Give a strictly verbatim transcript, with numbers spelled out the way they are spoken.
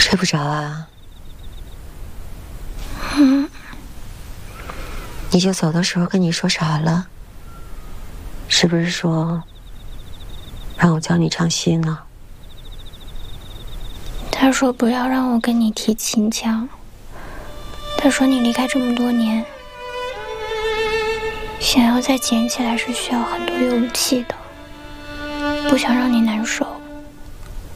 睡不着啊？ 嗯。 你就走的时候跟你说啥了？是不是说让我教你唱戏呢？ 他说不要让我跟你提秦腔。他说你离开这么多年，想要再捡起来是需要很多勇气的，不想让你难受。